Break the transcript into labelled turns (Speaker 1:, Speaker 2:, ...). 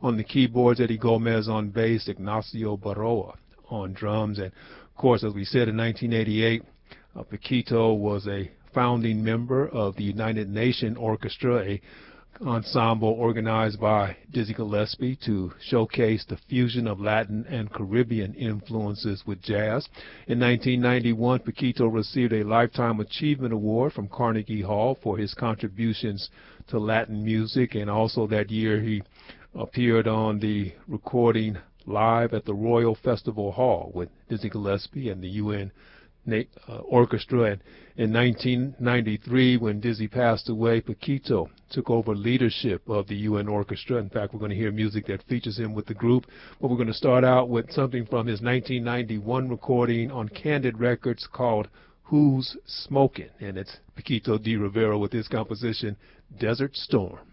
Speaker 1: on the keyboards, Eddie Gomez on bass, Ignacio Baroa on drums. And of course, as we said, in 1988, Paquito was a founding member of the United Nations Orchestra, a ensemble organized by Dizzy Gillespie to showcase the fusion of Latin and Caribbean influences with jazz. In 1991, Paquito received a Lifetime Achievement Award from Carnegie Hall for his contributions to Latin music, and also that year he appeared on the recording Live at the Royal Festival Hall with Dizzy Gillespie and the UN Orchestra. And in 1993, when Dizzy passed away, Paquito took over leadership of the UN Orchestra. In fact, we're going to hear music that features him with the group, but we're going to start out with something from his 1991 recording on Candid Records called Who's Smokin', and it's Paquito D'Rivera with his composition Desert Storm.